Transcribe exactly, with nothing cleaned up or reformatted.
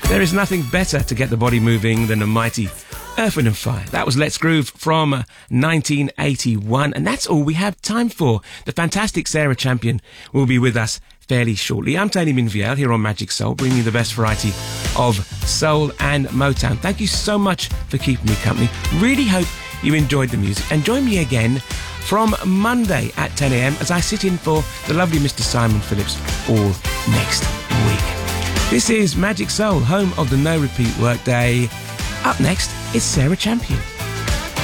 There is nothing better to get the body moving than a mighty Earth, Wind and Fire. That was Let's Groove from nineteen eighty-one, and that's all we have time for. The fantastic Sarah Champion will be with us fairly shortly. I'm Tony Minviel here on Magic Soul, bringing you the best variety of soul and Motown. Thank you so much for keeping me company. Really hope you enjoyed the music, and join me again from Monday at ten a.m. as I sit in for the lovely Mister Simon Phillips all next week. This is Magic Soul, home of the no repeat workday. Up next is Sarah Champion.